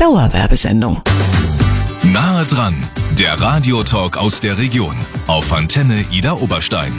Dauerwerbesendung. Nahe dran, der Radiotalk aus der Region auf Antenne Ida Oberstein.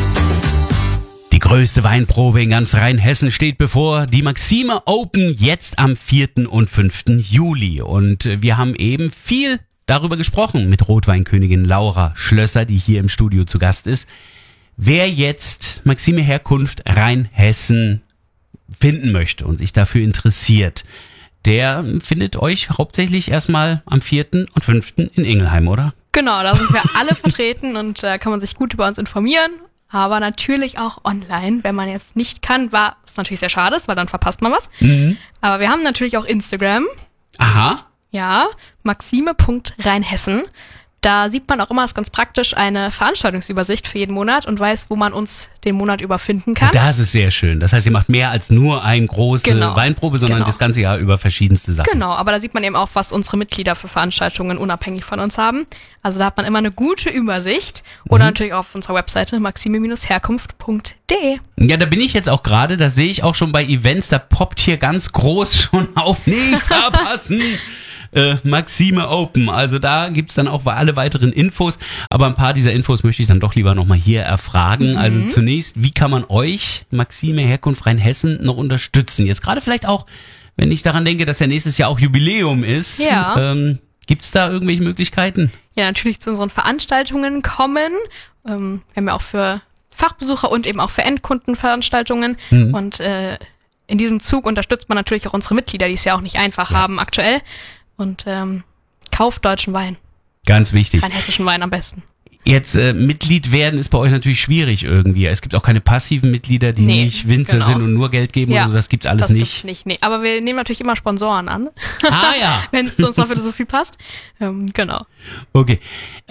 Die größte Weinprobe in ganz Rheinhessen steht bevor. Die Maxime Open jetzt am 4. und 5. Juli. Und wir haben eben viel darüber gesprochen mit Rotweinkönigin Laura Schlösser, die hier im Studio zu Gast ist. Wer jetzt Maxime Herkunft Rheinhessen finden möchte und sich dafür interessiert, der findet euch hauptsächlich erstmal am 4. und 5. in Ingelheim, oder? Genau, da sind wir alle vertreten und da kann man sich gut über uns informieren. Aber natürlich auch online, wenn man jetzt nicht kann, was natürlich sehr schade ist, weil dann verpasst man was. Mhm. Aber wir haben natürlich auch Instagram. Aha. Ja, maxime.rheinhessen. Da sieht man auch immer, ist ganz praktisch, eine Veranstaltungsübersicht für jeden Monat und weiß, wo man uns den Monat über finden kann. Das ist sehr schön. Das heißt, ihr macht mehr als nur eine große Weinprobe, sondern das ganze Jahr über verschiedenste Sachen. Genau, aber da sieht man eben auch, was unsere Mitglieder für Veranstaltungen unabhängig von uns haben. Also da hat man immer eine gute Übersicht. Oder natürlich auch auf unserer Webseite maxime-herkunft.de. Ja, da bin ich jetzt auch gerade, da sehe ich auch schon bei Events, da poppt hier ganz groß schon auf, nicht verpassen. Maxime Open, also da gibt's dann auch alle weiteren Infos, aber ein paar dieser Infos möchte ich dann doch lieber nochmal hier erfragen. Also zunächst, wie kann man euch, Maxime Herkunft Rheinhessen, noch unterstützen? Jetzt gerade vielleicht auch, wenn ich daran denke, dass ja nächstes Jahr auch Jubiläum ist, gibt's da irgendwelche Möglichkeiten? Ja, natürlich zu unseren Veranstaltungen kommen. Wir haben ja auch für Fachbesucher und eben auch für Endkunden Veranstaltungen und in diesem Zug unterstützt man natürlich auch unsere Mitglieder, die es ja auch nicht einfach haben aktuell. Und kauft deutschen Wein. Ganz wichtig. Rheinhessischen Wein am besten. Jetzt Mitglied werden ist bei euch natürlich schwierig irgendwie. Es gibt auch keine passiven Mitglieder, die nicht Winzer sind und nur Geld geben. Ja, das gibt's alles nicht. Nee. Aber wir nehmen natürlich immer Sponsoren an. Ah ja. Wenn es zu unserer Philosophie passt. Genau. Okay.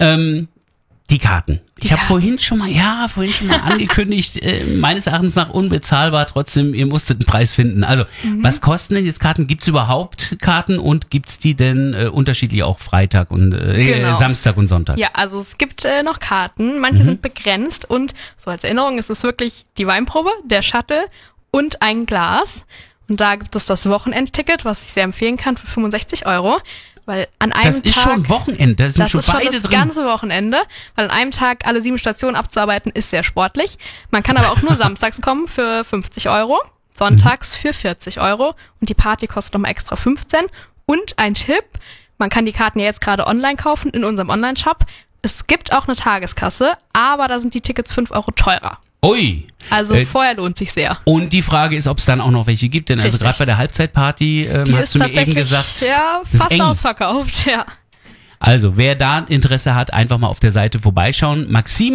Die Karten. Ich habe vorhin schon mal angekündigt, meines Erachtens nach unbezahlbar, trotzdem, ihr musstet einen Preis finden. Also, was kosten denn jetzt Karten? Gibt's überhaupt Karten und gibt's die denn unterschiedlich auch Freitag und Samstag und Sonntag? Ja, also es gibt noch Karten, manche sind begrenzt und so als Erinnerung ist es wirklich die Weinprobe, der Shuttle und ein Glas. Und da gibt es das Wochenendticket, was ich sehr empfehlen kann, für 65 €. Weil an einem das ist Tag, schon Wochenende, das sind schon beide drin. Das ist schon das ganze Wochenende, weil an einem Tag alle 7 Stationen abzuarbeiten ist sehr sportlich. Man kann aber auch nur samstags kommen für 50 €, sonntags für 40 € und die Party kostet nochmal extra 15. Und ein Tipp, man kann die Karten ja jetzt gerade online kaufen in unserem Online-Shop. Es gibt auch eine Tageskasse, aber da sind die Tickets 5 € teurer. Ui. Also vorher lohnt sich sehr. Und die Frage ist, ob es dann auch noch welche gibt, denn also gerade bei der Halbzeitparty hast du mir eben gesagt, ja, fast ausverkauft, ja. Also, wer da Interesse hat, einfach mal auf der Seite vorbeischauen.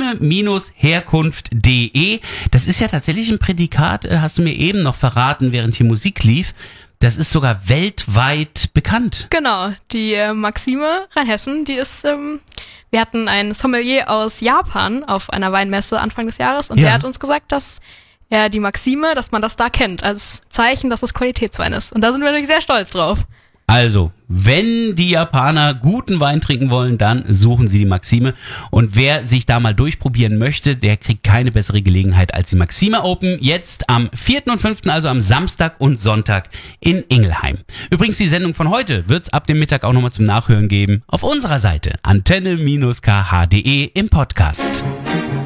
maxime-herkunft.de. Das ist ja tatsächlich ein Prädikat, hast du mir eben noch verraten, während hier Musik lief. Das ist sogar weltweit bekannt. Genau, die Maxime Rheinhessen, die ist, wir hatten einen Sommelier aus Japan auf einer Weinmesse Anfang des Jahres und der hat uns gesagt, dass die Maxime, dass man das da kennt, als Zeichen, dass es Qualitätswein ist. Und da sind wir natürlich sehr stolz drauf. Also, wenn die Japaner guten Wein trinken wollen, dann suchen sie die Maxime. Und wer sich da mal durchprobieren möchte, der kriegt keine bessere Gelegenheit als die Maxime Open. Jetzt am 4. und 5., also am Samstag und Sonntag in Ingelheim. Übrigens, die Sendung von heute wird's ab dem Mittag auch nochmal zum Nachhören geben. Auf unserer Seite antenne-kh.de im Podcast.